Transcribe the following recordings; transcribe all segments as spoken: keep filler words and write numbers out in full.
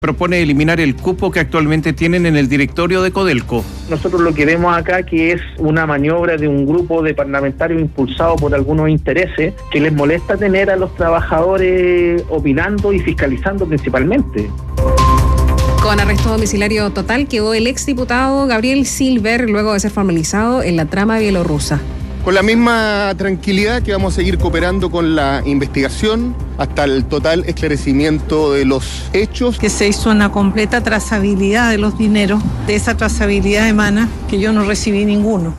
propone eliminar el cupo que actualmente tienen en el directorio de Codelco. Nosotros lo que vemos acá que es una maniobra de un grupo de parlamentarios impulsado por algunos intereses que les molesta tener a los trabajadores opinando y fiscalizando principalmente. Con arresto domiciliario total quedó el exdiputado Gabriel Silver luego de ser formalizado en la trama bielorrusa. Con la misma tranquilidad que vamos a seguir cooperando con la investigación hasta el total esclarecimiento de los hechos. Que se hizo una completa trazabilidad de los dineros. De esa trazabilidad emana que yo no recibí ninguno.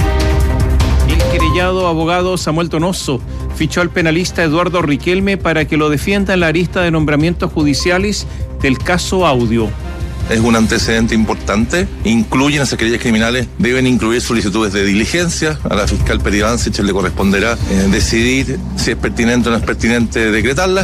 El querellado abogado Samuel Donoso fichó al penalista Eduardo Riquelme para que lo defienda en la arista de nombramientos judiciales del caso Audio. Es un antecedente importante. Incluyen esas querellas criminales, deben incluir solicitudes de diligencia. A la fiscal Peri Bancich le corresponderá eh, decidir si es pertinente o no es pertinente decretarlas.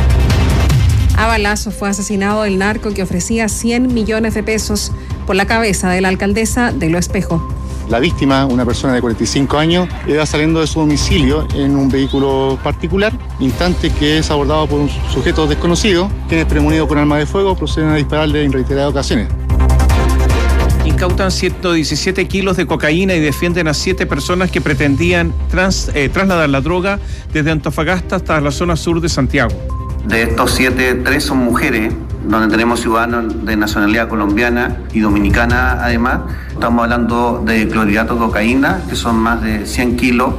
A balazos fue asesinado el narco que ofrecía cien millones de pesos por la cabeza de la alcaldesa de Lo Espejo. La víctima, una persona de cuarenta y cinco años, iba saliendo de su domicilio en un vehículo particular, instante que es abordado por un sujeto desconocido, quienes, premonidos con arma de fuego, proceden a dispararle en reiteradas ocasiones. Incautan ciento diecisiete kilos de cocaína y defienden a siete personas que pretendían trans, eh, trasladar la droga desde Antofagasta hasta la zona sur de Santiago. De estos siete, tres son mujeres, donde tenemos ciudadanos de nacionalidad colombiana y dominicana además. Estamos hablando de clorhidrato de cocaína, que son más de cien kilos.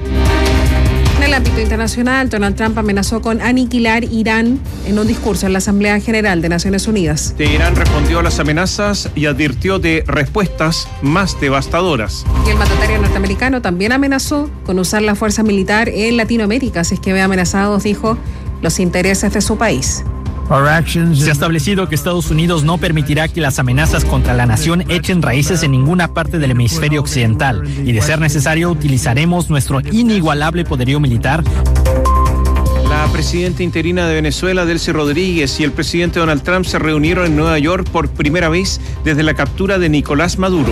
En el ámbito internacional, Donald Trump amenazó con aniquilar Irán en un discurso en la Asamblea General de Naciones Unidas. Irán respondió a las amenazas y advirtió de respuestas más devastadoras. Y el mandatario norteamericano también amenazó con usar la fuerza militar en Latinoamérica, si es que ve amenazados, dijo, los intereses de su país. Se ha establecido que Estados Unidos no permitirá que las amenazas contra la nación echen raíces en ninguna parte del hemisferio occidental y, de ser necesario, utilizaremos nuestro inigualable poderío militar. La presidenta interina de Venezuela, Delcy Rodríguez, y el presidente Donald Trump se reunieron en Nueva York por primera vez desde la captura de Nicolás Maduro.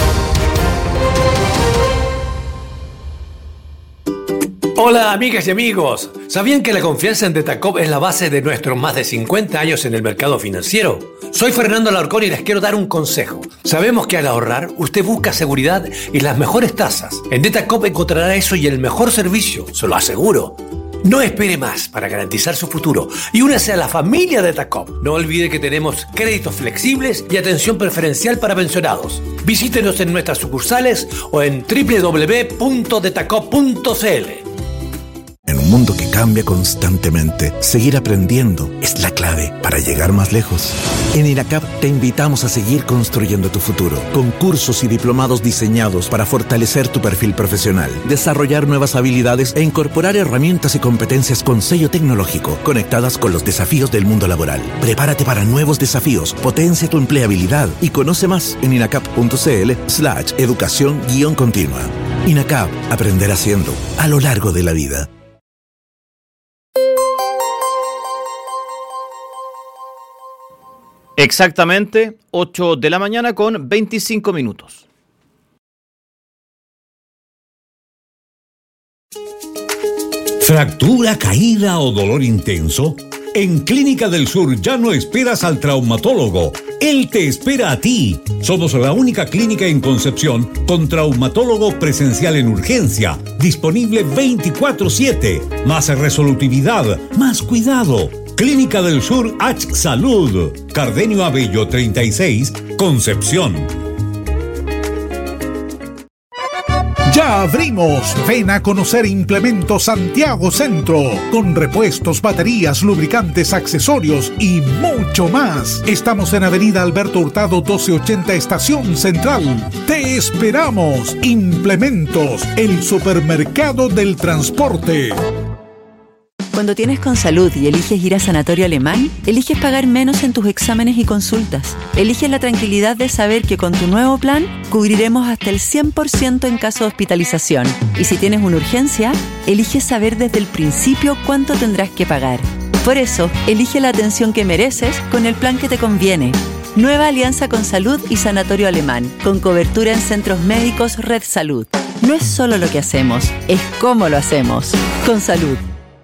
Hola amigas y amigos, ¿sabían que la confianza en Detacop es la base de nuestros más de cincuenta años en el mercado financiero? Soy Fernando Alarcón y les quiero dar un consejo. Sabemos que al ahorrar usted busca seguridad y las mejores tasas. En Detacop encontrará eso y el mejor servicio, se lo aseguro. No espere más para garantizar su futuro y únase a la familia Detacop. No olvide que tenemos créditos flexibles y atención preferencial para pensionados. Visítenos en nuestras sucursales o en doble u doble u doble u punto detacop punto c l. En un mundo que cambia constantemente, seguir aprendiendo es la clave para llegar más lejos. En INACAP te invitamos a seguir construyendo tu futuro, con cursos y diplomados diseñados para fortalecer tu perfil profesional, desarrollar nuevas habilidades e incorporar herramientas y competencias con sello tecnológico, conectadas con los desafíos del mundo laboral. Prepárate para nuevos desafíos, potencia tu empleabilidad y conoce más en inacap punto c l slash educación guión continua. INACAP, aprender haciendo, a lo largo de la vida. Exactamente, ocho de la mañana con veinticinco minutos. ¿Fractura, caída o dolor intenso? En Clínica del Sur ya no esperas al traumatólogo. Él te espera a ti. Somos la única clínica en Concepción con traumatólogo presencial en urgencia, disponible veinticuatro siete. Más resolutividad, más cuidado. Clínica del Sur H Salud, Cardenio Abello treinta y seis, Concepción. Ya abrimos. Ven a conocer Implementos Santiago Centro, con repuestos, baterías, lubricantes, accesorios y mucho más. Estamos en Avenida Alberto Hurtado doce ochenta, Estación Central. Te esperamos. Implementos, el supermercado del transporte. Cuando tienes Consalud y eliges ir a Sanatorio Alemán, eliges pagar menos en tus exámenes y consultas. Eliges la tranquilidad de saber que con tu nuevo plan cubriremos hasta el cien por ciento en caso de hospitalización. Y si tienes una urgencia, eliges saber desde el principio cuánto tendrás que pagar. Por eso, elige la atención que mereces con el plan que te conviene. Nueva alianza Consalud y Sanatorio Alemán, con cobertura en centros médicos Red Salud. No es solo lo que hacemos, es cómo lo hacemos. Consalud.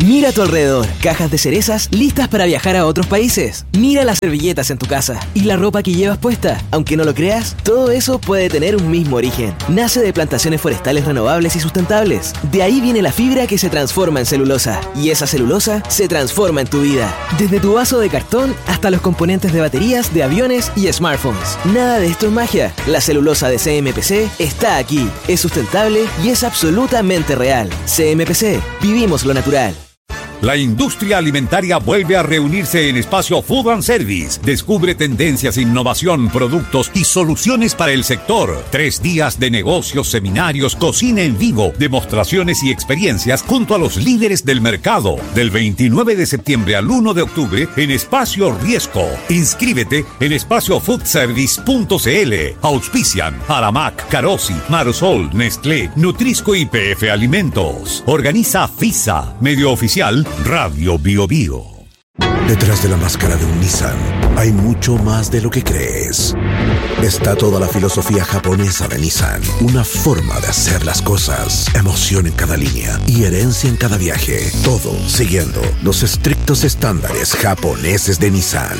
Mira a tu alrededor, cajas de cerezas listas para viajar a otros países. Mira las servilletas en tu casa y la ropa que llevas puesta. Aunque no lo creas, todo eso puede tener un mismo origen. Nace de plantaciones forestales renovables y sustentables. De ahí viene la fibra que se transforma en celulosa. Y esa celulosa se transforma en tu vida. Desde tu vaso de cartón hasta los componentes de baterías de aviones y smartphones. Nada de esto es magia. La celulosa de C M P C está aquí. Es sustentable y es absolutamente real. C M P C. Vivimos lo natural. La industria alimentaria vuelve a reunirse en Espacio Food and Service. Descubre tendencias, innovación, productos y soluciones para el sector. Tres días de negocios, seminarios, cocina en vivo, demostraciones y experiencias junto a los líderes del mercado. Del veintinueve de septiembre al uno de octubre en Espacio Riesco. Inscríbete en espacio food service punto c l. Auspician Aramac, Carosi, Marsol, Nestlé, Nutrisco y P F Alimentos. Organiza FISA, medio oficial Radio Bio Bio. Detrás de la máscara de un Nissan hay mucho más de lo que crees. Está toda la filosofía japonesa de Nissan, una forma de hacer las cosas, emoción en cada línea y herencia en cada viaje, todo siguiendo los estrictos estándares japoneses de Nissan.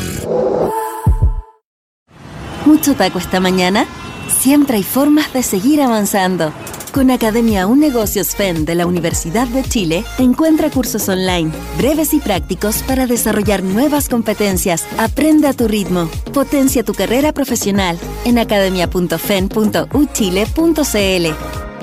¿Mucho taco esta mañana? Siempre hay formas de seguir avanzando. Con Academia Un Negocios F E N de la Universidad de Chile, encuentra cursos online, breves y prácticos para desarrollar nuevas competencias. Aprende a tu ritmo. Potencia tu carrera profesional en academia punto fen punto u chile punto c l.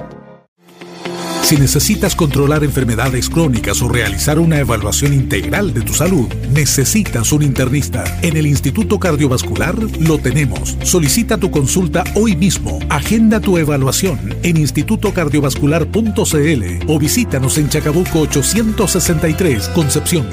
Si necesitas controlar enfermedades crónicas o realizar una evaluación integral de tu salud, necesitas un internista. En el Instituto Cardiovascular lo tenemos. Solicita tu consulta hoy mismo. Agenda tu evaluación en instituto cardiovascular punto c l o visítanos en Chacabuco ochocientos sesenta y tres, Concepción.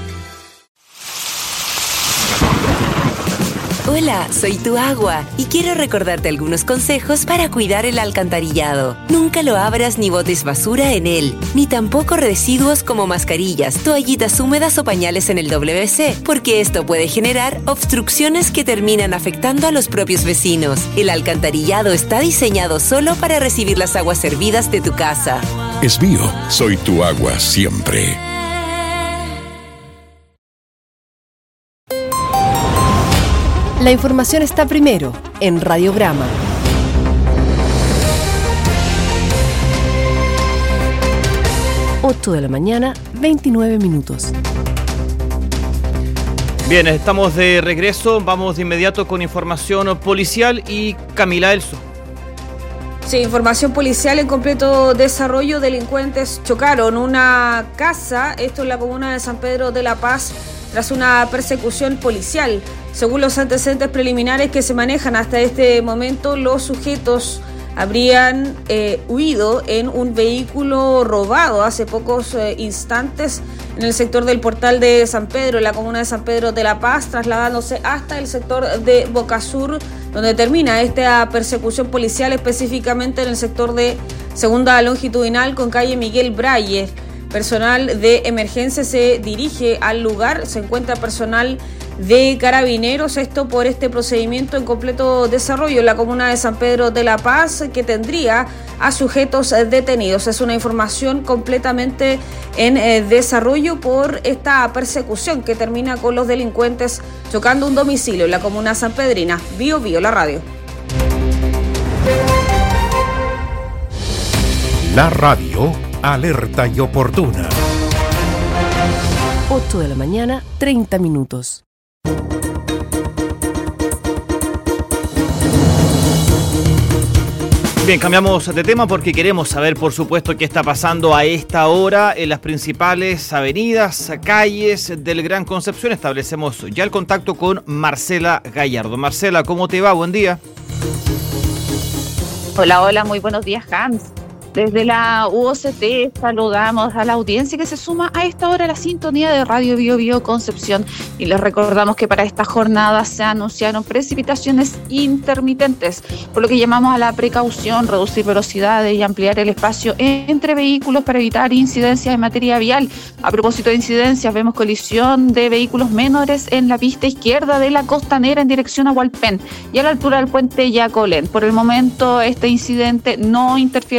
Hola, soy tu agua y quiero recordarte algunos consejos para cuidar el alcantarillado. Nunca lo abras ni botes basura en él, ni tampoco residuos como mascarillas, toallitas húmedas o pañales en el W C, porque esto puede generar obstrucciones que terminan afectando a los propios vecinos. El alcantarillado está diseñado solo para recibir las aguas servidas de tu casa. Es mío, soy tu agua siempre. La información está primero en Radiograma. ocho de la mañana, veintinueve minutos. Bien, estamos de regreso. Vamos de inmediato con información policial y Camila Elso. Sí, información policial en completo desarrollo. Delincuentes chocaron una casa, esto en la comuna de San Pedro de la Paz, tras una persecución policial. Según los antecedentes preliminares que se manejan hasta este momento, los sujetos habrían eh, huido en un vehículo robado hace pocos eh, instantes en el sector del Portal de San Pedro, en la comuna de San Pedro de la Paz, trasladándose hasta el sector de Boca Sur, donde termina esta persecución policial, específicamente en el sector de Segunda Longitudinal con calle Miguel Braille. Personal de emergencia se dirige al lugar, se encuentra personal de carabineros, esto por este procedimiento en completo desarrollo en la comuna de San Pedro de la Paz, que tendría a sujetos detenidos. Es una información completamente en eh, desarrollo por esta persecución que termina con los delincuentes chocando un domicilio en la comuna sanpedrina. Bio Bio, la radio. La radio alerta y oportuna. ocho de la mañana, treinta minutos. Bien, cambiamos de tema porque queremos saber, por supuesto, qué está pasando a esta hora en las principales avenidas, calles del Gran Concepción. Establecemos ya el contacto con Marcela Gallardo. Marcela, ¿cómo te va? Buen día. Hola, hola, muy buenos días, Hans. Desde la U O C T saludamos a la audiencia que se suma a esta hora a la sintonía de Radio Bio Bio Concepción y les recordamos que para esta jornada se anunciaron precipitaciones intermitentes, por lo que llamamos a la precaución, reducir velocidades y ampliar el espacio entre vehículos para evitar incidencias en materia vial. A propósito de incidencias, vemos colisión de vehículos menores en la pista izquierda de la Costanera en dirección a Hualpén y a la altura del puente Yacolén. Por el momento este incidente no interfiere en la circulación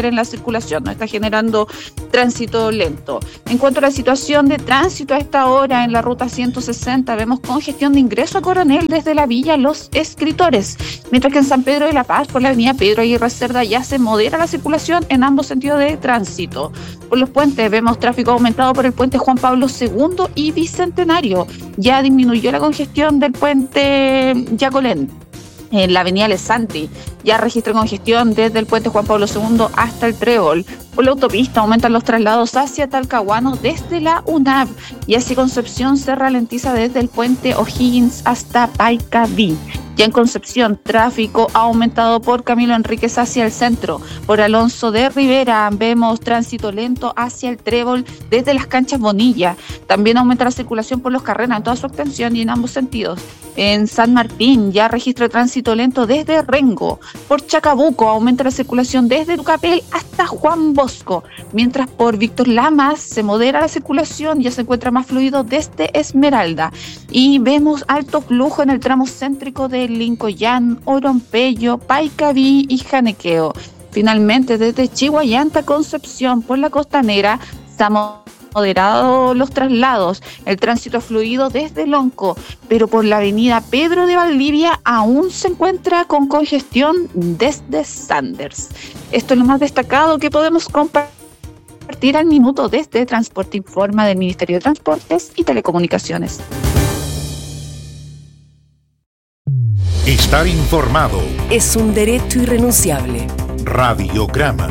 circulación, no está generando tránsito lento. En cuanto a la situación de tránsito a esta hora en la ruta ciento sesenta, vemos congestión de ingreso a Coronel desde la Villa Los Escritores, mientras que en San Pedro de la Paz, por la avenida Pedro Aguirre Cerda, ya se modera la circulación en ambos sentidos de tránsito. Por los puentes vemos tráfico aumentado por el puente Juan Pablo segundo y Bicentenario. Ya disminuyó la congestión del puente Yacolén. En la avenida Lesanti ya registra congestión desde el puente Juan Pablo segundo hasta el Trébol. Por la autopista aumentan los traslados hacia Talcahuano desde la U N A V y hacia Concepción se ralentiza desde el puente O'Higgins hasta Paicaví. Ya en Concepción, tráfico ha aumentado por Camilo Enríquez hacia el centro. Por Alonso de Rivera vemos tránsito lento hacia el Trébol desde las Canchas Bonilla. También aumenta la circulación por Los Carreras en toda su extensión y en ambos sentidos. En San Martín ya registra tránsito lento desde Rengo. Por Chacabuco aumenta la circulación desde Tucapel hasta Juan Bosco. Mientras por Víctor Lamas se modera la circulación, ya se encuentra más fluido desde Esmeralda. Y vemos alto flujo en el tramo céntrico de Lincoyán, Orompeyo, Paicaví y Janequeo. Finalmente, desde Chihuayanta, Concepción, por la Costanera, se han moderado los traslados, el tránsito fluido desde Lonco, pero por la avenida Pedro de Valdivia aún se encuentra con congestión desde Sanders. Esto es lo más destacado que podemos compartir al minuto desde Transporte Informa del Ministerio de Transportes y Telecomunicaciones. Estar informado es un derecho irrenunciable. Radiograma.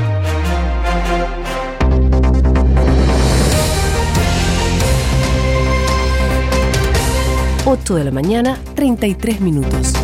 ocho de la mañana, treinta y tres minutos.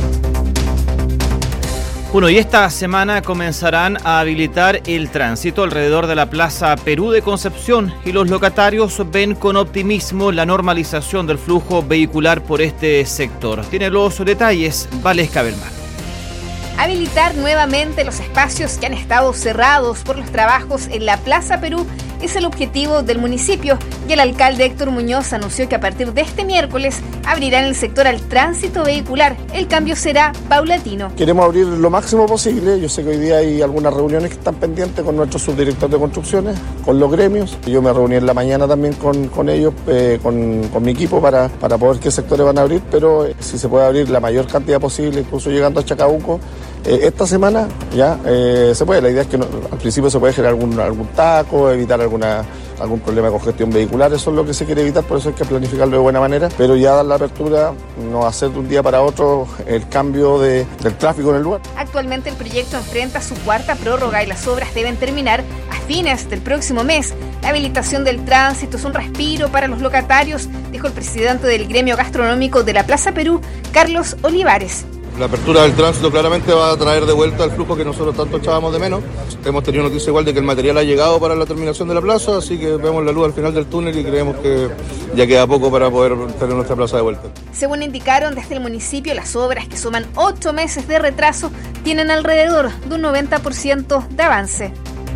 Bueno, y esta semana comenzarán a habilitar el tránsito alrededor de la Plaza Perú de Concepción y los locatarios ven con optimismo la normalización del flujo vehicular por este sector. Tiene los detalles Valesca Belmar. Habilitar nuevamente los espacios que han estado cerrados por los trabajos en la Plaza Perú es el objetivo del municipio y el alcalde Héctor Muñoz anunció que a partir de este miércoles abrirán el sector al tránsito vehicular. El cambio será paulatino. Queremos abrir lo máximo posible. Yo sé que hoy día hay algunas reuniones que están pendientes con nuestro subdirector de construcciones, con los gremios. Yo me reuní en la mañana también con, con ellos, eh, con, con mi equipo para, para poder qué sectores van a abrir, pero eh, si se puede abrir la mayor cantidad posible, incluso llegando a Chacabuco. Eh, esta semana ya eh, se puede, la idea es que no, al principio se puede generar algún, algún taco, evitar alguna, algún problema de congestión vehicular, eso es lo que se quiere evitar, por eso hay que planificarlo de buena manera, pero ya dar la apertura, no hacer de un día para otro el cambio de, del tráfico en el lugar. Actualmente el proyecto enfrenta su cuarta prórroga y las obras deben terminar a fines del próximo mes. La habilitación del tránsito es un respiro para los locatarios, dijo el presidente del gremio gastronómico de la Plaza Perú, Carlos Olivares. La apertura del tránsito claramente va a traer de vuelta el flujo que nosotros tanto echábamos de menos. Hemos tenido noticia igual de que el material ha llegado para la terminación de la plaza, así que vemos la luz al final del túnel y creemos que ya queda poco para poder tener nuestra plaza de vuelta. Según indicaron desde el municipio, las obras, que suman ocho meses de retraso, tienen alrededor de un noventa por ciento de avance.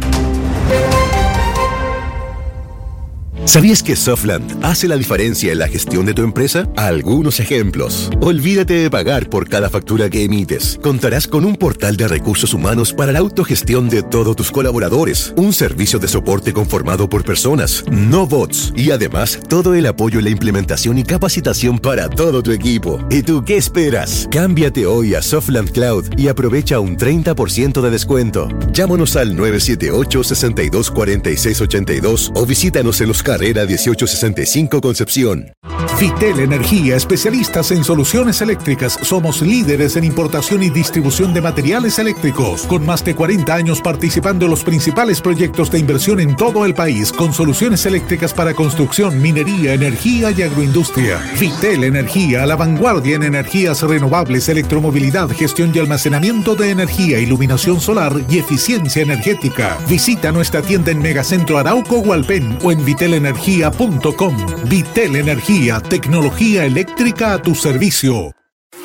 ¿Sabías que Softland hace la diferencia en la gestión de tu empresa? Algunos ejemplos. Olvídate de pagar por cada factura que emites. Contarás con un portal de recursos humanos para la autogestión de todos tus colaboradores, un servicio de soporte conformado por personas, no bots, y además todo el apoyo en la implementación y capacitación para todo tu equipo. ¿Y tú qué esperas? Cámbiate hoy a Softland Cloud y aprovecha un treinta por ciento de descuento. Llámanos al nueve siete ocho, seis dos cuatro seis ocho dos o visítanos en los Carrera dieciocho sesenta y cinco Concepción. Vitel Energía, especialistas en soluciones eléctricas. Somos líderes en importación y distribución de materiales eléctricos, con más de cuarenta años participando en los principales proyectos de inversión en todo el país, con soluciones eléctricas para construcción, minería, energía y agroindustria. Vitel Energía, a la vanguardia en energías renovables, electromovilidad, gestión y almacenamiento de energía, iluminación solar y eficiencia energética. Visita nuestra tienda en Megacentro Arauco Hualpén o en vitel energía punto com. Vitel Energía, tecnología eléctrica a tu servicio.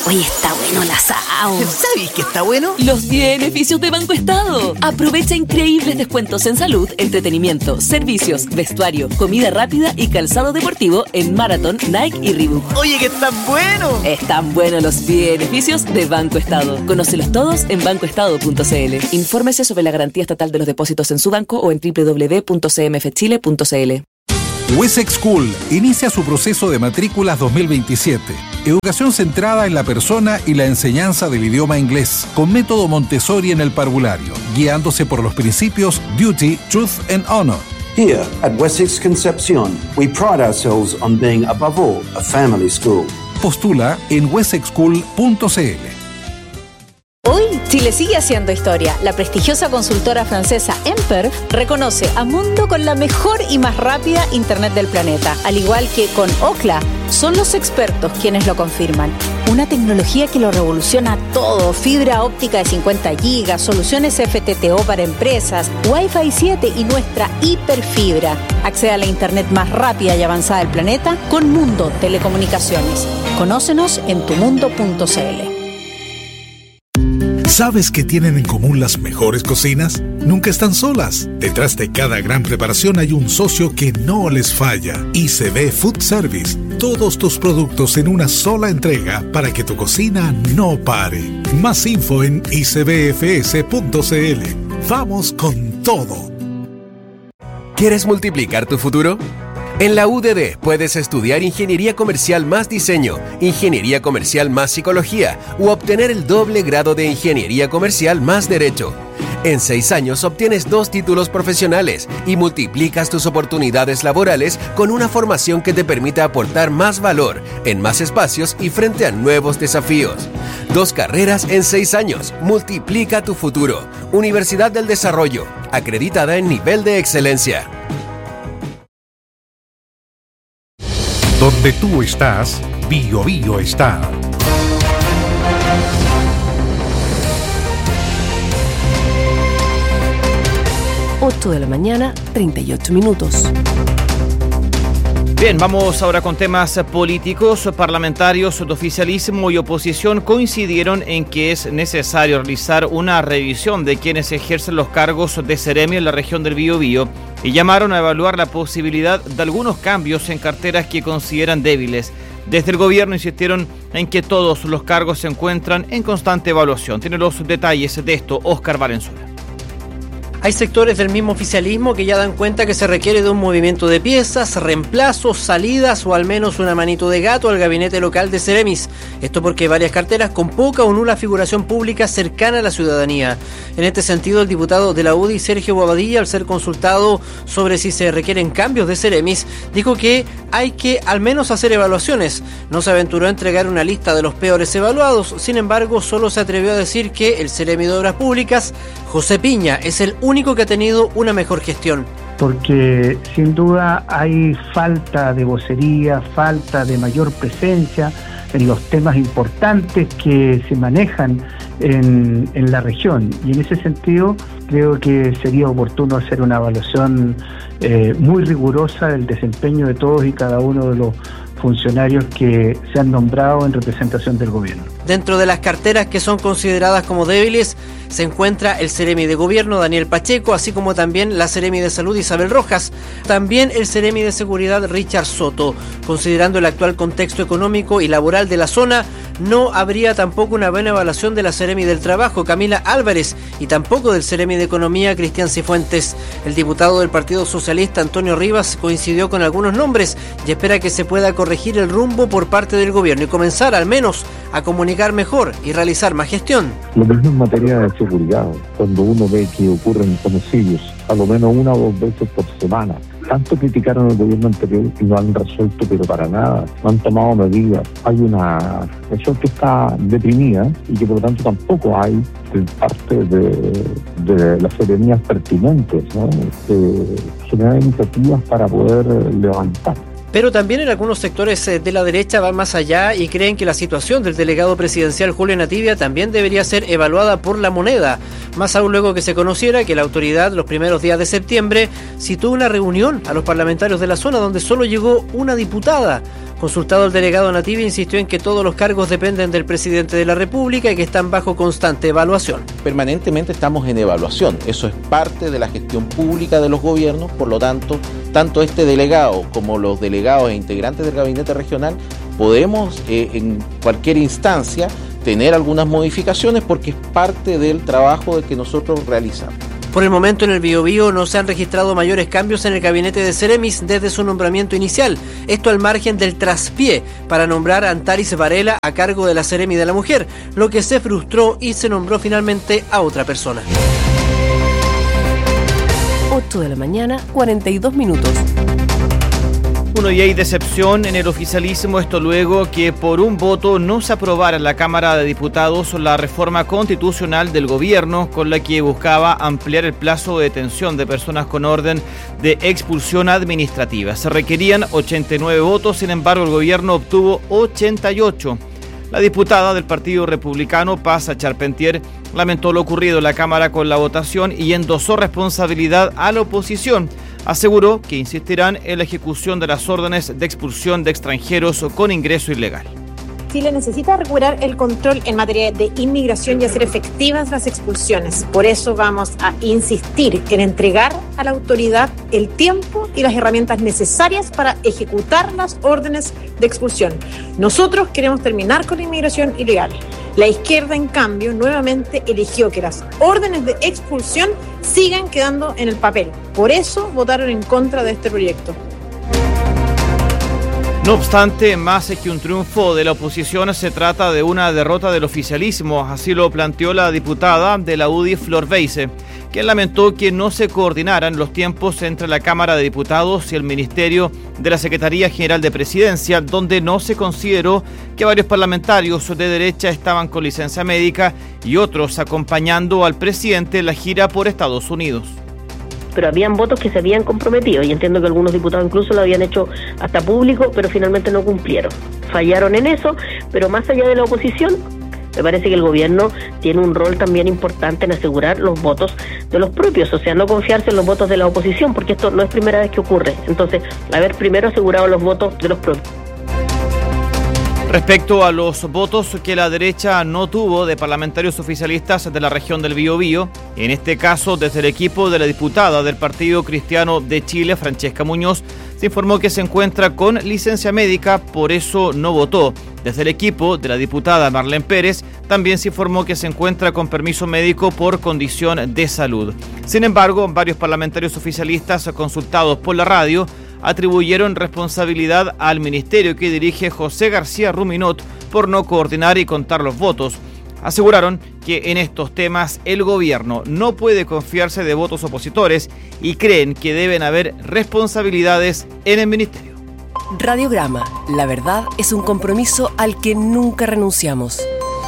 Oye, está bueno el asado. ¿Sabes qué está bueno? Los beneficios de Banco Estado. Aprovecha increíbles descuentos en salud, entretenimiento, servicios, vestuario, comida rápida y calzado deportivo en Marathon, Nike y Reebok. Oye, que están buenos. Están buenos los beneficios de Banco Estado. Conócelos todos en banco estado punto c l. Infórmese sobre la garantía estatal de los depósitos en su banco o en doble u doble u doble u punto c m f chile punto c l. Wessex School inicia su proceso de matrículas dos mil veintisiete. Educación centrada en la persona y la enseñanza del idioma inglés, con método Montessori en el parvulario, guiándose por los principios Duty, Truth and Honor. Here at Wessex Concepcion, we pride ourselves on being above all a family school. Postula en wessex school punto c l. Hoy, Chile sigue haciendo historia. La prestigiosa consultora francesa Emper reconoce a Mundo con la mejor y más rápida Internet del planeta. Al igual que con Ookla, son los expertos quienes lo confirman. Una tecnología que lo revoluciona todo. Fibra óptica de cincuenta gigas, soluciones F T T O para empresas, Wi-Fi siete y nuestra hiperfibra. Accede a la Internet más rápida y avanzada del planeta con Mundo Telecomunicaciones. Conócenos en tu mundo punto c l. ¿Sabes qué tienen en común las mejores cocinas? Nunca están solas. Detrás de cada gran preparación hay un socio que no les falla. I C B Food Service. Todos tus productos en una sola entrega para que tu cocina no pare. Más info en i c b f s punto c l. Vamos con todo. ¿Quieres multiplicar tu futuro? En la U D D puedes estudiar Ingeniería Comercial más Diseño, Ingeniería Comercial más Psicología u obtener el doble grado de Ingeniería Comercial más Derecho. En seis años obtienes dos títulos profesionales y multiplicas tus oportunidades laborales con una formación que te permita aportar más valor en más espacios y frente a nuevos desafíos. Dos carreras en seis años. Multiplica tu futuro. Universidad del Desarrollo, acreditada en nivel de excelencia. Donde tú estás, Bio Bio está. ocho de la mañana, treinta y ocho minutos. Bien, vamos ahora con temas políticos. Parlamentarios de oficialismo y oposición coincidieron en que es necesario realizar una revisión de quienes ejercen los cargos de Seremi en la región del Biobío y llamaron a evaluar la posibilidad de algunos cambios en carteras que consideran débiles. Desde el gobierno insistieron en que todos los cargos se encuentran en constante evaluación. Tiene los detalles de esto Óscar Valenzuela. Hay sectores del mismo oficialismo que ya dan cuenta que se requiere de un movimiento de piezas, reemplazos, salidas o al menos una manito de gato al gabinete local de Ceremis. Esto porque hay varias carteras con poca o nula figuración pública cercana a la ciudadanía. En este sentido, el diputado de la U D I, Sergio Bobadilla, al ser consultado sobre si se requieren cambios de Ceremis, dijo que hay que al menos hacer evaluaciones. No se aventuró a entregar una lista de los peores evaluados, sin embargo, solo se atrevió a decir que el Ceremi de Obras Públicas, José Piña, es el único que ha tenido una mejor gestión. Porque sin duda hay falta de vocería, falta de mayor presencia en los temas importantes que se manejan en, en la región. Y en ese sentido creo que sería oportuno hacer una evaluación eh, muy rigurosa del desempeño de todos y cada uno de los funcionarios que se han nombrado en representación del gobierno. Dentro de las carteras que son consideradas como débiles se encuentra el Ceremi de Gobierno, Daniel Pacheco, así como también la Ceremi de Salud, Isabel Rojas, también el Ceremi de Seguridad, Richard Soto. Considerando el actual contexto económico y laboral de la zona, no habría tampoco una buena evaluación de la Ceremi del Trabajo, Camila Álvarez, y tampoco del Ceremi de Economía, Cristian Cifuentes. El diputado del Partido Socialista, Antonio Rivas, coincidió con algunos nombres y espera que se pueda corregir el rumbo por parte del gobierno y comenzar al menos a comunicar mejor y realizar más gestión. Lo mismo en materia de seguridad, cuando uno ve que ocurren homicidios a lo menos una o dos veces por semana. Tanto criticaron al gobierno anterior y no han resuelto, pero para nada, no han tomado medidas. Hay una región que está deprimida y que por lo tanto tampoco hay parte de, de las seremías pertinentes, ¿no? Eh, generar iniciativas para poder levantar. Pero también en algunos sectores de la derecha van más allá y creen que la situación del delegado presidencial Julio Nativia también debería ser evaluada por la moneda. Más aún luego que se conociera que la autoridad los primeros días de septiembre citó una reunión a los parlamentarios de la zona donde solo llegó una diputada. Consultado el delegado Native insistió en que todos los cargos dependen del presidente de la República y que están bajo constante evaluación. Permanentemente estamos en evaluación, eso es parte de la gestión pública de los gobiernos, por lo tanto, tanto este delegado como los delegados e integrantes del gabinete regional podemos eh, en cualquier instancia tener algunas modificaciones porque es parte del trabajo que nosotros realizamos. Por el momento en el Biobío no se han registrado mayores cambios en el gabinete de Ceremis desde su nombramiento inicial. Esto al margen del traspié para nombrar a Antaris Varela a cargo de la Ceremi de la Mujer, lo que se frustró y se nombró finalmente a otra persona. ocho de la mañana, cuarenta y dos minutos. Bueno, y hay decepción en el oficialismo, esto luego que por un voto no se aprobara en la Cámara de Diputados la reforma constitucional del gobierno con la que buscaba ampliar el plazo de detención de personas con orden de expulsión administrativa. Se requerían ochenta y nueve votos, sin embargo el gobierno obtuvo ochenta y ocho. La diputada del Partido Republicano, Paz Charpentier, lamentó lo ocurrido en la Cámara con la votación y endosó responsabilidad a la oposición. Aseguró que insistirán en la ejecución de las órdenes de expulsión de extranjeros con ingreso ilegal. Chile necesita recuperar el control en materia de inmigración y hacer efectivas las expulsiones. Por eso vamos a insistir en entregar a la autoridad el tiempo y las herramientas necesarias para ejecutar las órdenes de expulsión. Nosotros queremos terminar con la inmigración ilegal. La izquierda, en cambio, nuevamente eligió que las órdenes de expulsión sigan quedando en el papel. Por eso votaron en contra de este proyecto. No obstante, más que un triunfo de la oposición, se trata de una derrota del oficialismo. Así lo planteó la diputada de la U D I, Flor Beise, quien lamentó que no se coordinaran los tiempos entre la Cámara de Diputados y el Ministerio de la Secretaría General de Presidencia, donde no se consideró que varios parlamentarios de derecha estaban con licencia médica y otros acompañando al presidente en la gira por Estados Unidos. Pero habían votos que se habían comprometido y entiendo que algunos diputados incluso lo habían hecho hasta público, pero finalmente no cumplieron. Fallaron en eso, pero más allá de la oposición, me parece que el gobierno tiene un rol también importante en asegurar los votos de los propios, o sea, no confiarse en los votos de la oposición, porque esto no es primera vez que ocurre. Entonces, haber primero asegurado los votos de los propios. Respecto a los votos que la derecha no tuvo de parlamentarios oficialistas de la región del Biobío, en este caso desde el equipo de la diputada del Partido Cristiano de Chile, Francesca Muñoz, se informó que se encuentra con licencia médica, por eso no votó. Desde el equipo de la diputada Marlene Pérez, también se informó que se encuentra con permiso médico por condición de salud. Sin embargo, varios parlamentarios oficialistas consultados por la radio atribuyeron responsabilidad al ministerio que dirige José García Ruminot por no coordinar y contar los votos. Aseguraron que en estos temas el gobierno no puede confiarse de votos opositores y creen que deben haber responsabilidades en el ministerio. Radiograma, la verdad es un compromiso al que nunca renunciamos.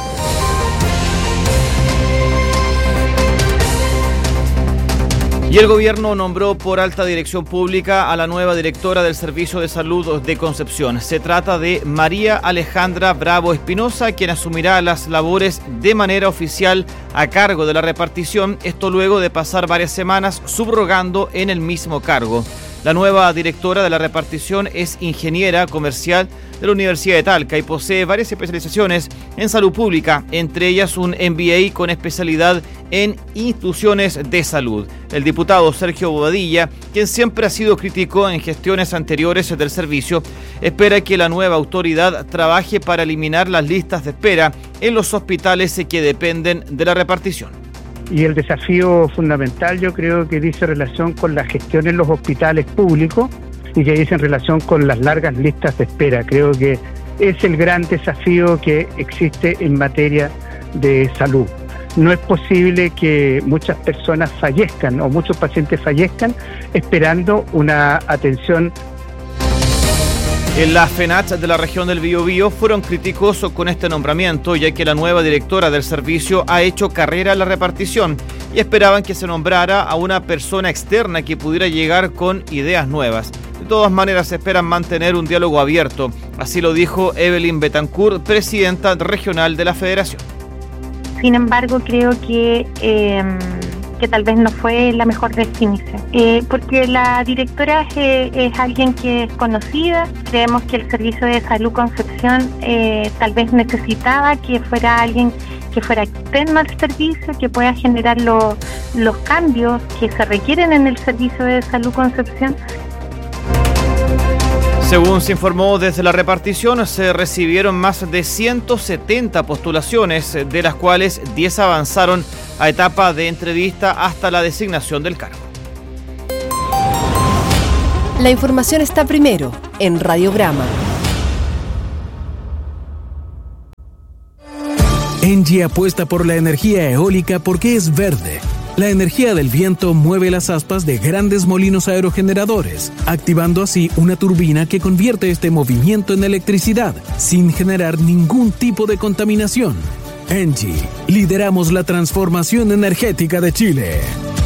Y el gobierno nombró por alta dirección pública a la nueva directora del Servicio de Salud de Concepción. Se trata de María Alejandra Bravo Espinosa, quien asumirá las labores de manera oficial a cargo de la repartición, esto luego de pasar varias semanas subrogando en el mismo cargo. La nueva directora de la repartición es ingeniera comercial de la Universidad de Talca y posee varias especializaciones en salud pública, entre ellas un M B A con especialidad en instituciones de salud. El diputado Sergio Bobadilla, quien siempre ha sido crítico en gestiones anteriores del servicio, espera que la nueva autoridad trabaje para eliminar las listas de espera en los hospitales que dependen de la repartición. Y el desafío fundamental yo creo que dice relación con la gestión en los hospitales públicos y que dice en relación con las largas listas de espera. Creo que es el gran desafío que existe en materia de salud. No es posible que muchas personas fallezcan o muchos pacientes fallezcan esperando una atención. En la FENACH de la región del Biobío fueron críticos con este nombramiento, ya que la nueva directora del servicio ha hecho carrera en la repartición y esperaban que se nombrara a una persona externa que pudiera llegar con ideas nuevas. De todas maneras, esperan mantener un diálogo abierto. Así lo dijo Evelyn Betancourt, presidenta regional de la Federación. Sin embargo, creo que, eh, que tal vez no fue la mejor definición. Eh, porque la directora es, eh, es alguien que es conocida, creemos que el Servicio de Salud Concepción eh, tal vez necesitaba que fuera alguien que fuera externo al servicio, que pueda generar lo, los cambios que se requieren en el Servicio de Salud Concepción. Según se informó desde la repartición, se recibieron más de ciento setenta postulaciones, de las cuales diez avanzaron a etapa de entrevista hasta la designación del cargo. La información está primero en Radiograma. Engie apuesta por la energía eólica porque es verde. La energía del viento mueve las aspas de grandes molinos aerogeneradores, activando así una turbina que convierte este movimiento en electricidad, sin generar ningún tipo de contaminación. Engie, lideramos la transformación energética de Chile.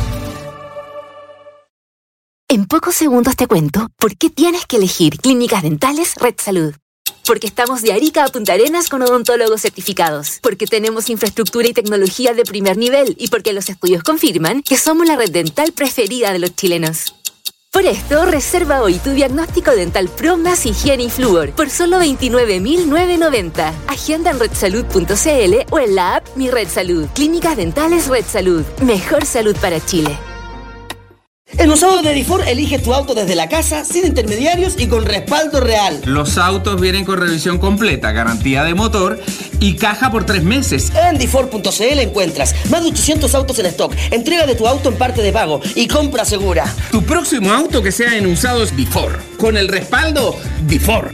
En pocos segundos te cuento por qué tienes que elegir Clínicas Dentales Red Salud. Porque estamos de Arica a Punta Arenas con odontólogos certificados. Porque tenemos infraestructura y tecnología de primer nivel. Y porque los estudios confirman que somos la red dental preferida de los chilenos. Por esto, reserva hoy tu diagnóstico dental Pro más higiene y flúor por solo veintinueve mil novecientos noventa. Agenda en red salud punto c l o en la app Mi Red Salud. Clínicas Dentales Red Salud. Mejor salud para Chile. En Usado de Difor eliges tu auto desde la casa, sin intermediarios y con respaldo real. Los autos vienen con revisión completa, garantía de motor y caja por tres meses. En Difor punto c l encuentras más de ochocientos autos en stock, entrega de tu auto en parte de pago y compra segura. Tu próximo auto que sea en Usados Difor, con el respaldo Difor.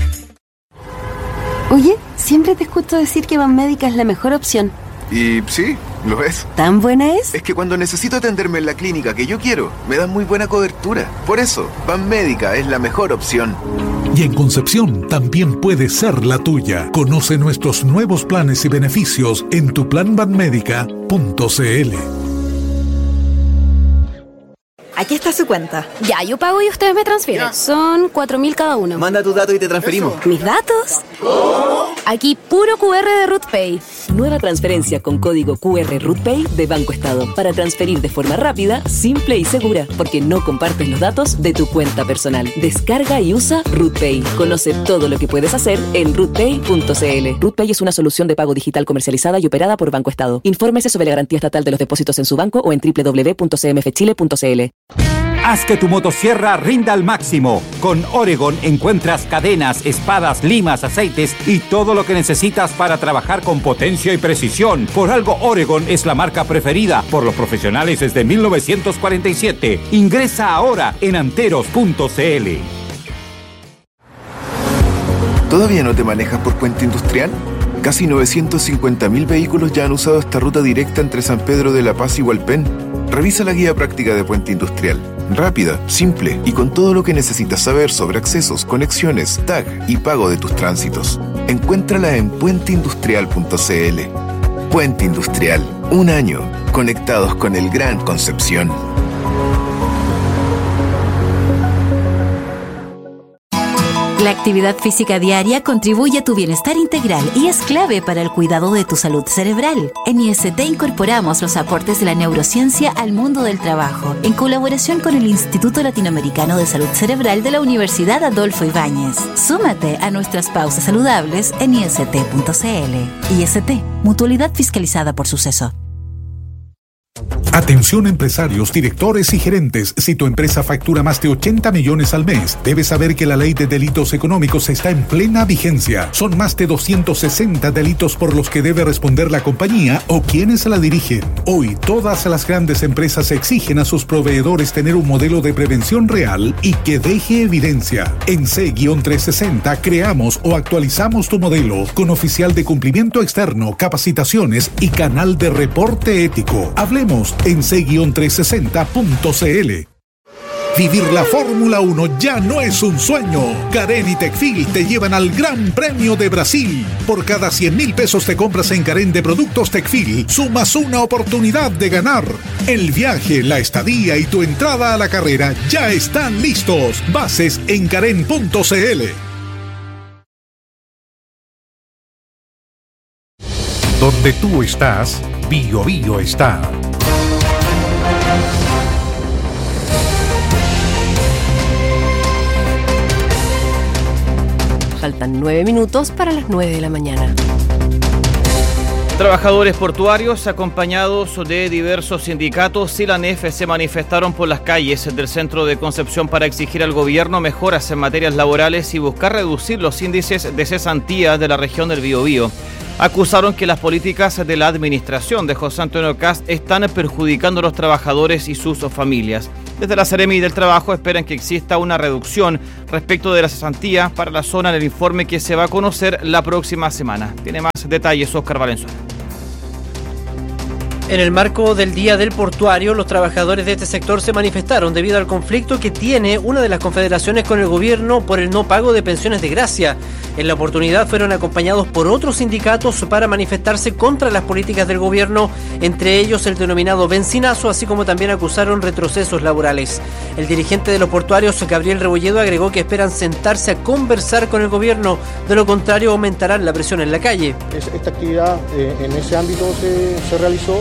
Oye, siempre te escucho decir que Banmédica es la mejor opción. Y sí, lo es. ¿Tan buena es? Es que cuando necesito atenderme en la clínica que yo quiero, me dan muy buena cobertura. Por eso, Banmédica es la mejor opción. Y en Concepción también puede ser la tuya. Conoce nuestros nuevos planes y beneficios en tu plan banmédica punto c l. Aquí está su cuenta. Ya, yo pago y ustedes me transfieren. Ya. Son cuatro mil cada uno. Manda tus datos y te transferimos. ¿Mis datos? ¿Cómo? Aquí puro Q R de RootPay. Nueva transferencia con código Q R RootPay de Banco Estado para transferir de forma rápida, simple y segura, porque no compartes los datos de tu cuenta personal. Descarga y usa RootPay. Conoce todo lo que puedes hacer en rootpay punto c l. RootPay es una solución de pago digital comercializada y operada por Banco Estado. Infórmese sobre la garantía estatal de los depósitos en su banco o en doble u doble u doble u punto c m f chile punto c l. Haz que tu motosierra rinda al máximo. Con Oregon encuentras cadenas, espadas, limas, aceites y todo lo que necesitas para trabajar con potencia y precisión. Por algo Oregon es la marca preferida por los profesionales desde mil novecientos cuarenta y siete. Ingresa ahora en anteros punto c l. ¿Todavía no te manejas por Puente Industrial? Casi novecientos cincuenta mil vehículos ya han usado esta ruta directa entre San Pedro de la Paz y Hualpén. Revisa la guía práctica de Puente Industrial. Rápida, simple y con todo lo que necesitas saber sobre accesos, conexiones, tag y pago de tus tránsitos. Encuéntrala en puente industrial punto c l. Puente Industrial. Un año conectados con el Gran Concepción. La actividad física diaria contribuye a tu bienestar integral y es clave para el cuidado de tu salud cerebral. En I S T incorporamos los aportes de la neurociencia al mundo del trabajo, en colaboración con el Instituto Latinoamericano de Salud Cerebral de la Universidad Adolfo Ibáñez. Súmate a nuestras pausas saludables en i s t punto c l. I S T, mutualidad fiscalizada por Suceso. Atención empresarios, directores y gerentes. Si tu empresa factura más de ochenta millones al mes, debes saber que la ley de delitos económicos está en plena vigencia. Son más de doscientos sesenta delitos por los que debe responder la compañía o quienes la dirigen. Hoy, todas las grandes empresas exigen a sus proveedores tener un modelo de prevención real y que deje evidencia. En C trescientos sesenta creamos o actualizamos tu modelo con oficial de cumplimiento externo, capacitaciones y canal de reporte ético. Hablemos en C trescientos sesenta punto c l. Vivir la Fórmula uno ya no es un sueño. Carén y Tecfil te llevan al Gran Premio de Brasil. Por cada cien mil pesos te compras en Carén de productos Tecfil, sumas una oportunidad de ganar. El viaje, la estadía y tu entrada a la carrera ya están listos. Bases en carén punto c l. Donde tú estás, Bio Bio está. Faltan nueve minutos para las nueve de la mañana. Trabajadores portuarios acompañados de diversos sindicatos y la N E F se manifestaron por las calles del centro de Concepción para exigir al gobierno mejoras en materias laborales y buscar reducir los índices de cesantía de la región del Biobío. Acusaron que las políticas de la administración de José Antonio Kast están perjudicando a los trabajadores y sus familias. Desde la Seremi del Trabajo esperan que exista una reducción respecto de la cesantía para la zona en el informe que se va a conocer la próxima semana. Tiene más detalles Óscar Valenzuela. En el marco del Día del Portuario, los trabajadores de este sector se manifestaron debido al conflicto que tiene una de las confederaciones con el gobierno por el no pago de pensiones de gracia. En la oportunidad fueron acompañados por otros sindicatos para manifestarse contra las políticas del gobierno, entre ellos el denominado bencinazo, así como también acusaron retrocesos laborales. El dirigente de los portuarios, Gabriel Rebolledo, agregó que esperan sentarse a conversar con el gobierno, de lo contrario aumentarán la presión en la calle. Esta actividad eh, en ese ámbito se, se realizó.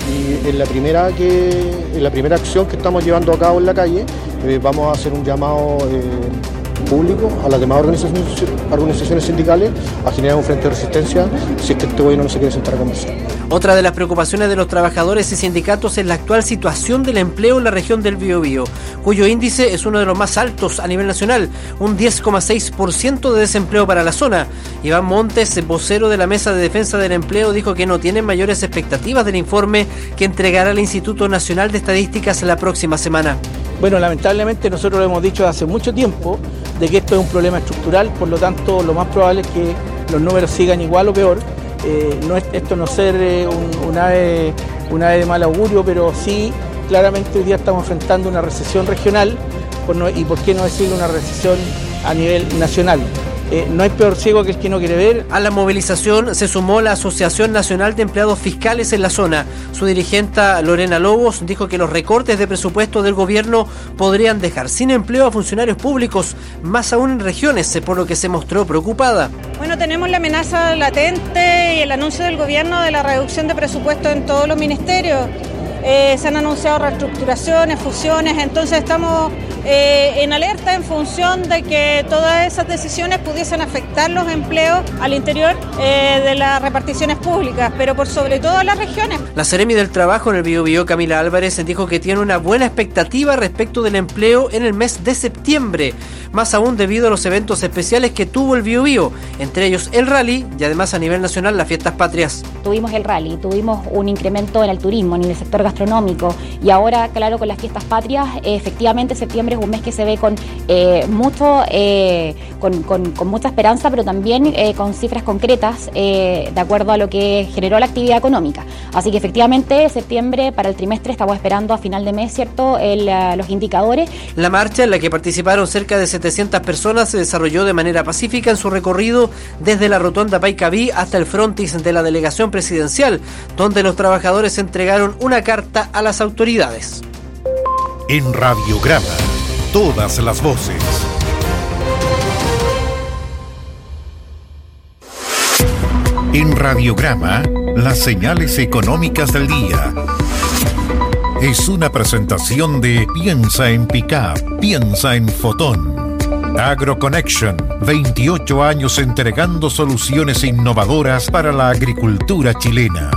Y en la primera que en la primera acción que estamos llevando a cabo en la calle, eh, vamos a hacer un llamado eh, público a las demás organizaciones, organizaciones sindicales a generar un frente de resistencia si es que este gobierno no se quiere sentar a conversar. Otra de las preocupaciones de los trabajadores y sindicatos es la actual situación del empleo en la región del Biobío, cuyo índice es uno de los más altos a nivel nacional, un diez coma seis por ciento de desempleo para la zona. Iván Montes, vocero de la Mesa de Defensa del Empleo, dijo que no tienen mayores expectativas del informe que entregará el Instituto Nacional de Estadísticas la próxima semana. Bueno, lamentablemente nosotros lo hemos dicho hace mucho tiempo de que esto es un problema estructural, por lo tanto lo más probable es que los números sigan igual o peor. Eh, no es, esto no ser eh, un, un, ave, un ave de mal augurio, pero sí claramente hoy día estamos enfrentando una recesión regional por no, y por qué no decir una recesión a nivel nacional. Eh, no hay peor ciego que el que no quiere ver. A la movilización se sumó la Asociación Nacional de Empleados Fiscales en la zona. Su dirigenta Lorena Lobos dijo que los recortes de presupuesto del gobierno podrían dejar sin empleo a funcionarios públicos, más aún en regiones, por lo que se mostró preocupada. Bueno, tenemos la amenaza latente y el anuncio del gobierno de la reducción de presupuesto en todos los ministerios. Eh, se han anunciado reestructuraciones, fusiones, entonces estamos eh, en alerta en función de que todas esas decisiones pudiesen afectar los empleos al interior eh, de las reparticiones públicas, pero por sobre todo a las regiones. La Seremi del Trabajo en el Biobío, Camila Álvarez, dijo que tiene una buena expectativa respecto del empleo en el mes de septiembre, más aún debido a los eventos especiales que tuvo el Biobío, entre ellos el rally y además a nivel nacional las fiestas patrias. Tuvimos el rally, tuvimos un incremento en el turismo, en el sector gastronómico, y ahora, claro, con las fiestas patrias, eh, efectivamente septiembre es un mes que se ve con eh, mucho, eh, con, con, con mucha esperanza, pero también eh, con cifras concretas eh, de acuerdo a lo que generó la actividad económica. Así que efectivamente septiembre para el trimestre estamos esperando a final de mes, ¿cierto?, el, uh, los indicadores. La marcha, en la que participaron cerca de setecientas personas, se desarrolló de manera pacífica en su recorrido desde la rotonda Paicaví hasta el frontis de la delegación presidencial, donde los trabajadores entregaron una carta a las autoridades. En Radiograma, todas las voces. En Radiograma, las señales económicas del día. Es una presentación de Piensa en Pickup, piensa en Fotón. AgroConnection, veintiocho años entregando soluciones innovadoras para la agricultura chilena.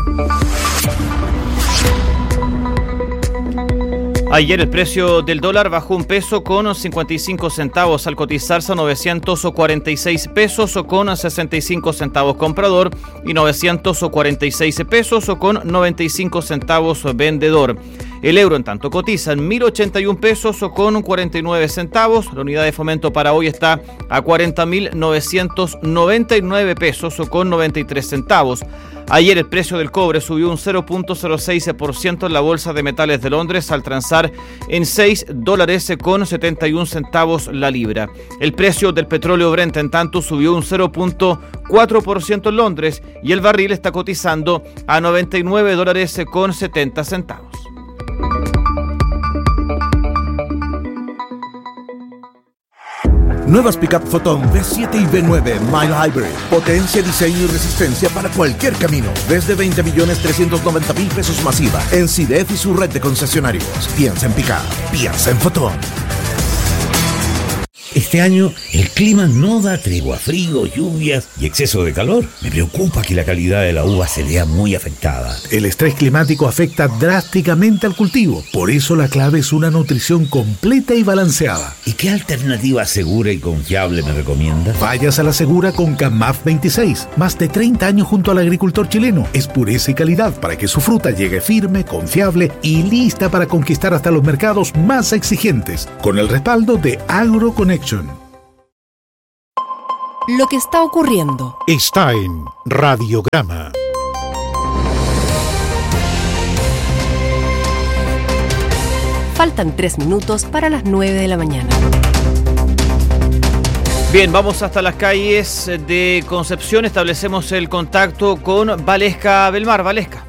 Ayer el precio del dólar bajó un peso con cincuenta y cinco centavos al cotizarse a novecientos cuarenta y seis pesos con sesenta y cinco centavos comprador y novecientos cuarenta y seis pesos con noventa y cinco centavos vendedor. El euro en tanto cotiza en mil ochenta y un pesos con cuarenta y nueve centavos. La unidad de fomento para hoy está a cuarenta mil novecientos noventa y nueve pesos con noventa y tres centavos. Ayer el precio del cobre subió un cero punto cero seis por ciento en la Bolsa de Metales de Londres al transar en seis dólares con setenta y un centavos la libra. El precio del petróleo Brent en tanto subió un cero punto cuatro por ciento en Londres y el barril está cotizando a noventa y nueve dólares con setenta centavos. Nuevas Pickup Fotón V siete y V nueve Mile Hybrid. Potencia, diseño y resistencia para cualquier camino. Desde veinte millones trescientos noventa mil pesos masiva. En C I D E F y su red de concesionarios. Piensa en Pickup. Piensa en Fotón. Este año el clima no da tregua, frío, lluvias y exceso de calor. Me preocupa que la calidad de la uva se vea muy afectada. El estrés climático afecta drásticamente al cultivo. Por eso la clave es una nutrición completa y balanceada. ¿Y qué alternativa segura y confiable me recomiendas? Vayas a la segura con Camaf veintiséis. Más de treinta años junto al agricultor chileno. Es pureza y calidad para que su fruta llegue firme, confiable y lista para conquistar hasta los mercados más exigentes. Con el respaldo de AgroConnect. Lo que está ocurriendo está en Radiograma. Faltan tres minutos para las nueve de la mañana. Bien, vamos hasta las calles de Concepción. Establecemos el contacto con Valesca Belmar. Valesca.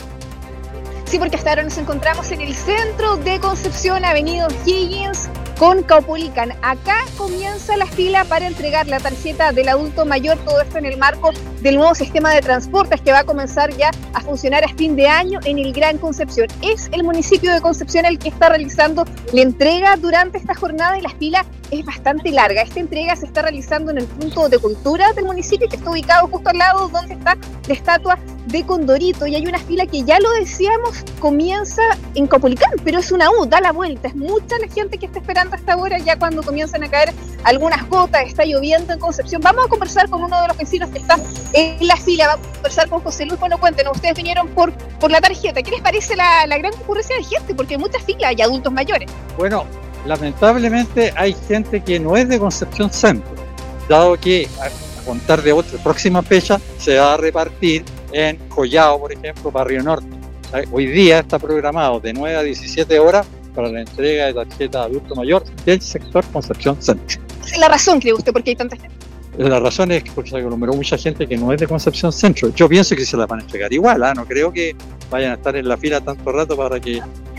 Sí, porque hasta ahora nos encontramos en el centro de Concepción, Avenida Higgins con Caupolicán. Acá comienza la fila para entregar la tarjeta del adulto mayor, todo esto en el marco del nuevo sistema de transportes que va a comenzar ya a funcionar a fin de año en el Gran Concepción. Es el municipio de Concepción el que está realizando la entrega durante esta jornada y la fila es bastante larga. Esta entrega se está realizando en el punto de cultura del municipio, que está ubicado justo al lado donde está la estatua de Condorito, y hay una fila que, ya lo decíamos, comienza en Caupolicán, pero es una U, da la vuelta. Es mucha la gente que está esperando hasta ahora, ya cuando comienzan a caer algunas gotas, está lloviendo en Concepción. Vamos a conversar con uno de los vecinos que está en la fila, vamos a conversar con José Luis. Bueno, cuéntenos, ustedes vinieron por, por la tarjeta, ¿qué les parece la, la gran concurrencia de gente? Porque hay mucha fila y adultos mayores. Bueno, lamentablemente hay gente que no es de Concepción Centro, dado que a, a contar de otra próxima fecha se va a repartir en Collao, por ejemplo, Barrio Norte. Hoy día está programado de nueve a diecisiete horas para la entrega de tarjeta de adulto mayor del sector Concepción Centro. ¿Esa es la razón, cree usted, por qué hay tanta gente? La razón es que porque se aglomeró mucha gente que no es de Concepción Centro. Yo pienso que se la van a entregar igual, ¿eh? No creo que vayan a estar en la fila tanto rato para que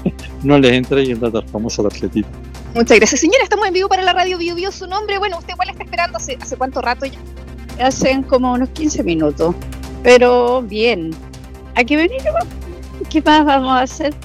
no les entreguen la famosa tarjetita. Muchas gracias, señora. Estamos en vivo para la radio Bio Bio. Su nombre, bueno, usted igual está esperando hace, hace cuánto rato ya. Hacen como unos quince minutos, pero bien. Hay que venir, ¿qué más vamos a hacer?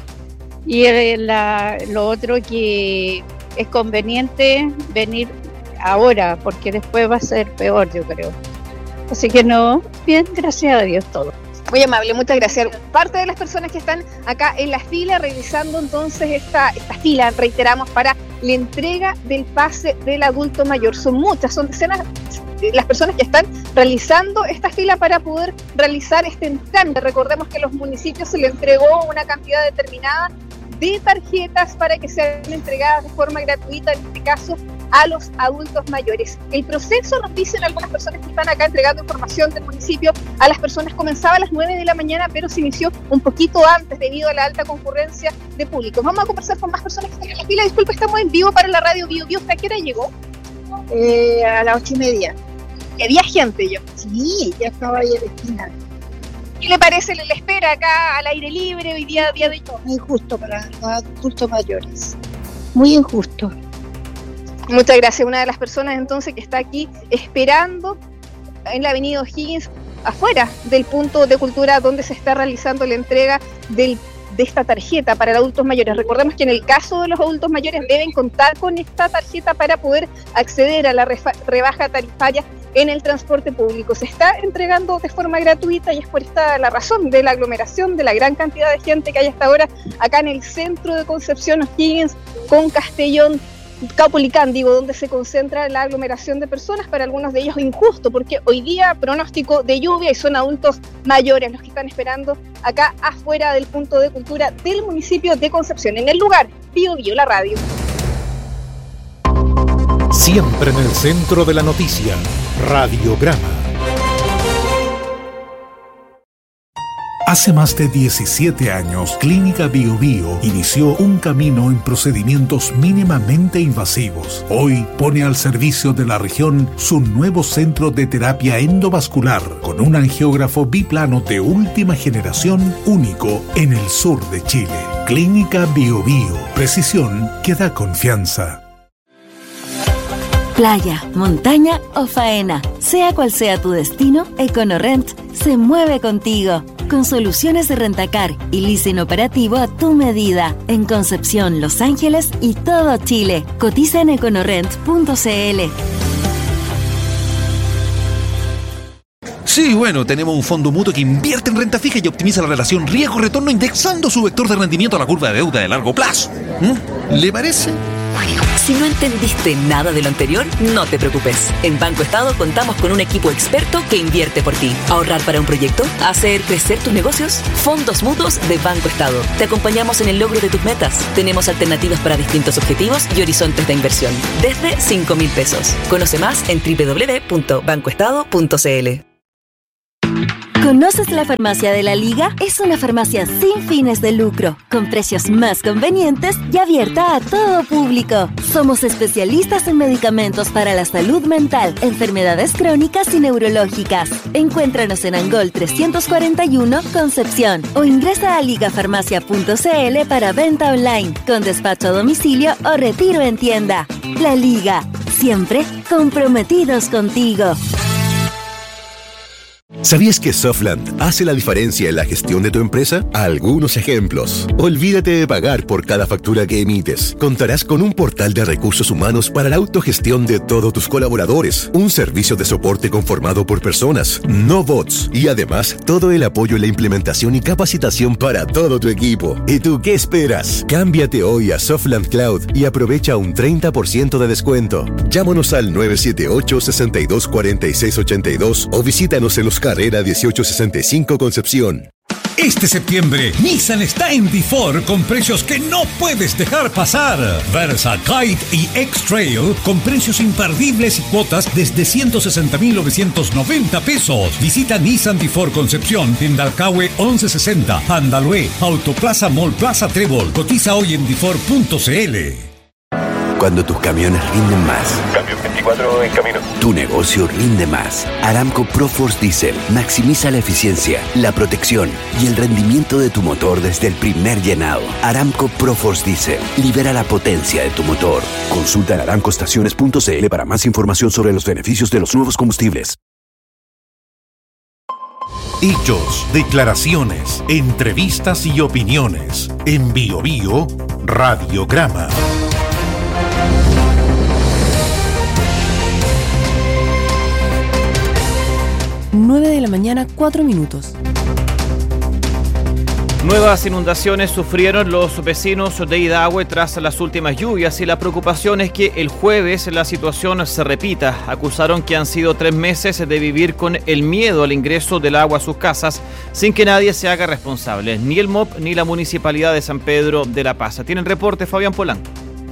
Y el, la, lo otro que es conveniente venir ahora, porque después va a ser peor, yo creo. Así que no, bien, gracias a Dios todo. Muy amable, muchas gracias. Parte de las personas que están acá en la fila, revisando entonces esta, esta fila, reiteramos, para la entrega del pase del adulto mayor. Son muchas, son decenas las personas que están realizando esta fila para poder realizar este trámite. Recordemos que a los municipios se les entregó una cantidad determinada de tarjetas para que sean entregadas de forma gratuita, en este caso a los adultos mayores. El proceso, nos dicen algunas personas que están acá entregando información del municipio, a las personas comenzaba a las nueve de la mañana, pero se inició un poquito antes debido a la alta concurrencia de público. Vamos a conversar con más personas que están en la fila. Disculpe, estamos en vivo para la radio Bio Bio. ¿A qué hora llegó? Eh, a las ocho y media. ¿Había gente yo? Sí, ya estaba ahí en la esquina. ¿Qué le parece la espera acá al aire libre hoy día, día de hoy? Muy injusto para los adultos mayores. Muy injusto. Muchas gracias. Una de las personas entonces que está aquí esperando en la avenida O'Higgins, afuera del punto de cultura donde se está realizando la entrega del, de esta tarjeta para adultos mayores. Recordemos que en el caso de los adultos mayores deben contar con esta tarjeta para poder acceder a la refa, rebaja tarifaria en el transporte público. Se está entregando de forma gratuita y es por esta la razón de la aglomeración, de la gran cantidad de gente que hay hasta ahora acá en el centro de Concepción, O'Higgins con Castellón, Caupolicán, digo, donde se concentra la aglomeración de personas, para algunos de ellos injusto, porque hoy día pronóstico de lluvia y son adultos mayores los que están esperando acá afuera del punto de cultura del municipio de Concepción. En el lugar, Bio Bio, la radio. Siempre en el centro de la noticia, Radiograma. Hace más de diecisiete años, Clínica Bio Bio inició un camino en procedimientos mínimamente invasivos. Hoy pone al servicio de la región su nuevo centro de terapia endovascular con un angiógrafo biplano de última generación, único en el sur de Chile. Clínica Bio Bio, precisión que da confianza. Playa, montaña o faena, sea cual sea tu destino, EconoRent se mueve contigo. con soluciones de rentacar y leasing operativo a tu medida. En Concepción, Los Ángeles y todo Chile. Cotiza en econorrent punto c l. Sí, bueno, tenemos un fondo mutuo que invierte en renta fija y optimiza la relación riesgo-retorno indexando su vector de rendimiento a la curva de deuda de largo plazo. ¿Mm? ¿Le parece? Si no entendiste nada de lo anterior, no te preocupes. En Banco Estado contamos con un equipo experto que invierte por ti. ¿Ahorrar para un proyecto? ¿Hacer crecer tus negocios? Fondos mutuos de Banco Estado. Te acompañamos en el logro de tus metas. Tenemos alternativas para distintos objetivos y horizontes de inversión. Desde cinco mil pesos. Conoce más en doble u doble u doble u punto banco estado punto c l. ¿Conoces la Farmacia de la Liga? Es una farmacia sin fines de lucro, con precios más convenientes y abierta a todo público. Somos especialistas en medicamentos para la salud mental, enfermedades crónicas y neurológicas. Encuéntranos en Angol trescientos cuarenta y uno, Concepción, o ingresa a ligafarmacia punto c l para venta online, con despacho a domicilio o retiro en tienda. La Liga, siempre comprometidos contigo. ¿Sabías que Softland hace la diferencia en la gestión de tu empresa? Algunos ejemplos. Olvídate de pagar por cada factura que emites. Contarás con un portal de recursos humanos para la autogestión de todos tus colaboradores, un servicio de soporte conformado por personas, no bots, y además todo el apoyo en la implementación y capacitación para todo tu equipo. ¿Y tú qué esperas? Cámbiate hoy a Softland Cloud y aprovecha un treinta por ciento de descuento. Llámanos al nueve siete ocho, seis dos cuatro seis ocho dos o visítanos en los Carrera dieciocho sesenta y cinco Concepción. Este septiembre, Nissan está en Difor con precios que no puedes dejar pasar. Versa, Kite y X-Trail con precios imperdibles y cuotas desde ciento sesenta mil novecientos noventa pesos. Visita Nissan Difor Concepción, en Dalcahue once sesenta, Andalue, Autoplaza Mall Plaza Trébol. Cotiza hoy en difor punto c l. Cuando tus camiones rinden más. Cambio veinticuatro en camino. Tu negocio rinde más. Aramco ProForce Diesel maximiza la eficiencia, la protección y el rendimiento de tu motor desde el primer llenado. Aramco ProForce Diesel libera la potencia de tu motor. Consulta en aramco estaciones punto c l para más información sobre los beneficios de los nuevos combustibles. Hechos, declaraciones, entrevistas y opiniones. En Bio Bio, Radiograma. nueve de la mañana, cuatro minutos. Nuevas inundaciones sufrieron los vecinos de Idahue tras las últimas lluvias y la preocupación es que el jueves la situación se repita. Acusaron que han sido tres meses de vivir con el miedo al ingreso del agua a sus casas sin que nadie se haga responsable, ni el M O P ni la Municipalidad de San Pedro de la Paz. Tienen reporte Fabián Polanco.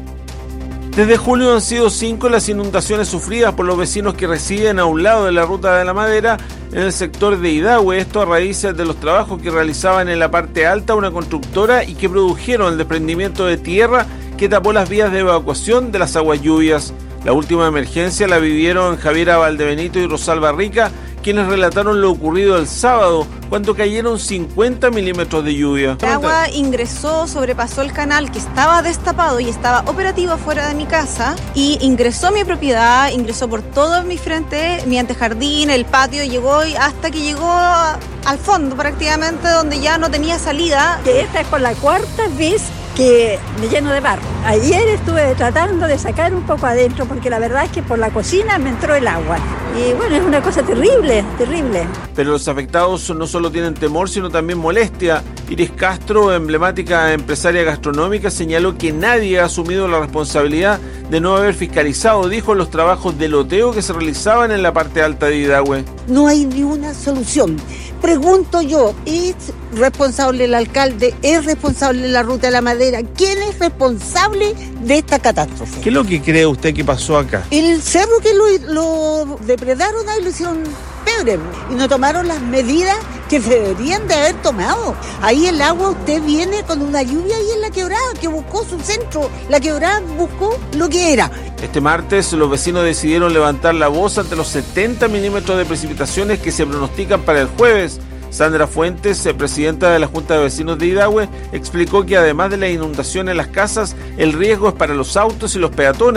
Desde julio han sido cinco las inundaciones sufridas por los vecinos que residen a un lado de la Ruta de la Madera en el sector de Idahue, esto a raíz de los trabajos que realizaban en la parte alta una constructora y que produjeron el desprendimiento de tierra que tapó las vías de evacuación de las aguas lluvias. La última emergencia la vivieron Javiera Valdebenito y Rosalba Rica, quienes relataron lo ocurrido el sábado, cuando cayeron cincuenta milímetros de lluvia. El agua ingresó, sobrepasó el canal que estaba destapado y estaba operativo fuera de mi casa y ingresó a mi propiedad, ingresó por todo mi frente, mi antejardín, el patio, llegó hasta que llegó al fondo prácticamente, donde ya no tenía salida. Esta es por la cuarta vez que me lleno de barro. Ayer estuve tratando de sacar un poco adentro porque la verdad es que por la cocina me entró el agua. Y bueno, es una cosa terrible, terrible. Pero los afectados no solo tienen temor, sino también molestia. Iris Castro, emblemática empresaria gastronómica, señaló que nadie ha asumido la responsabilidad de no haber fiscalizado, dijo, los trabajos de loteo que se realizaban en la parte alta de Idahue. No hay ni una solución. Pregunto yo, ¿es responsable el alcalde? ¿Es responsable la Ruta de la Madera? ¿Quién es responsable de esta catástrofe? ¿Qué es lo que cree usted que pasó acá? El cerro que lo, lo depredaron ahí lo hicieron pebre y no tomaron las medidas que se deberían de haber tomado. Ahí el agua, usted viene con una lluvia y en la quebrada que buscó su centro. La quebrada buscó lo que era. Este martes los vecinos decidieron levantar la voz ante los setenta milímetros de precipitaciones que se pronostican para el jueves. Sandra Fuentes, presidenta de la Junta de Vecinos de Idahue, explicó que además de la inundación en las casas, el riesgo es para los autos y los peatones.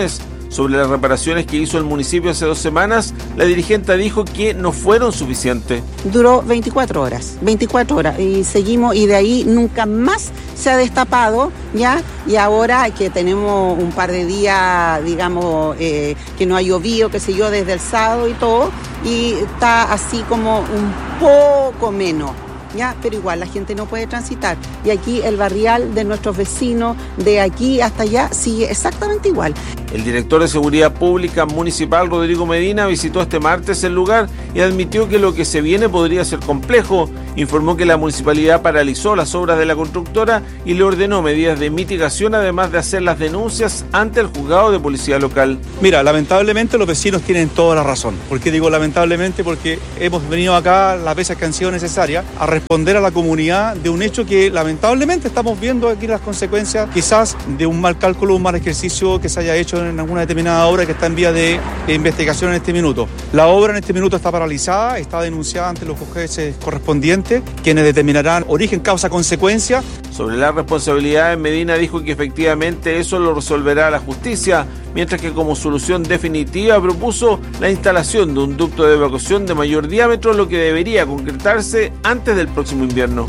Sobre las reparaciones que hizo el municipio hace dos semanas, la dirigente dijo que no fueron suficientes. Duró veinticuatro horas, veinticuatro horas, y seguimos, y de ahí nunca más se ha destapado, ¿ya? Y ahora que tenemos un par de días, digamos, eh, que no ha llovido, qué sé yo, desde el sábado y todo, y está así como un poco menos, ¿ya? Pero igual la gente no puede transitar. Y aquí el barrial de nuestros vecinos, de aquí hasta allá, sigue exactamente igual. El director de Seguridad Pública Municipal, Rodrigo Medina, visitó este martes el lugar y admitió que lo que se viene podría ser complejo. Informó que la municipalidad paralizó las obras de la constructora y le ordenó medidas de mitigación, además de hacer las denuncias ante el juzgado de policía local. Mira, lamentablemente los vecinos tienen toda la razón. ¿Por qué digo lamentablemente? Porque hemos venido acá las veces que han sido necesarias a responder a la comunidad de un hecho que lamentablemente estamos viendo aquí las consecuencias, quizás de un mal cálculo, un mal ejercicio que se haya hecho en alguna determinada obra que está en vía de, de investigación en este minuto. La obra en este minuto está paralizada, está denunciada ante los jueces correspondientes, quienes determinarán origen, causa, consecuencia. Sobre la responsabilidad, Medina dijo que efectivamente eso lo resolverá la justicia, mientras que como solución definitiva propuso la instalación de un ducto de evacuación de mayor diámetro, lo que debería concretarse antes del próximo invierno.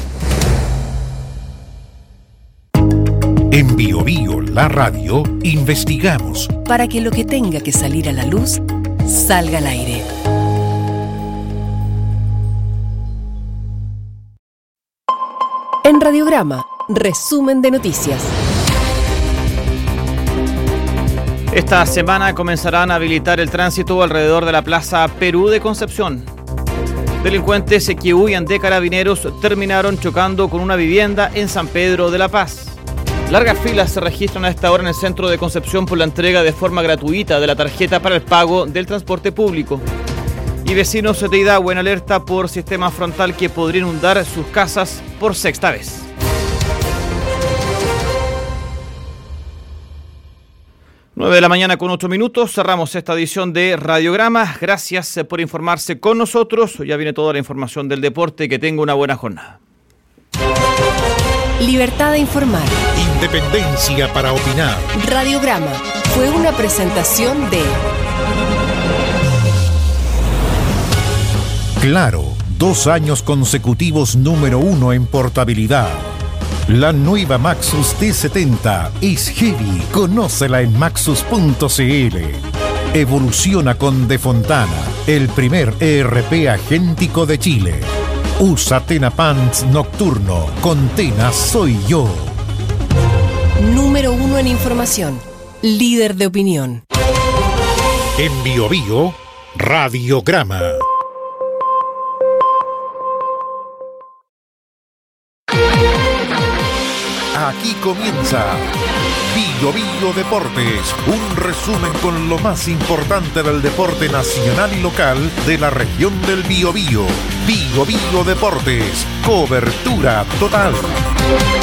En Bio Bio, la radio, investigamos para que lo que tenga que salir a la luz salga al aire. En Radiograma, resumen de noticias. Esta semana comenzarán a habilitar el tránsito alrededor de la Plaza Perú de Concepción. Delincuentes que huían de carabineros terminaron chocando con una vivienda en San Pedro de la Paz. Largas filas se registran a esta hora en el centro de Concepción por la entrega de forma gratuita de la tarjeta para el pago del transporte público. Y vecinos de Idahue en alerta por sistema frontal que podría inundar sus casas por sexta vez. nueve de la mañana con ocho minutos, cerramos esta edición de Radiograma. Gracias por informarse con nosotros. Ya viene toda la información del deporte. Que tenga una buena jornada. Libertad de informar. Independencia para opinar. Radiograma fue una presentación de Claro, dos años consecutivos número uno en portabilidad. La nueva Maxus T setenta es heavy. Conócela en maxus punto c l. Evoluciona con De Fontana, el primer E R P agéntico de Chile. Usa Tena Pants Nocturno. Con Tena soy yo. Número uno en información. Líder de opinión. En Bio Bio, Radiograma. Aquí comienza Bio Bio Deportes, un resumen con lo más importante del deporte nacional y local de la región del Biobío. Bio Bio Deportes, cobertura total.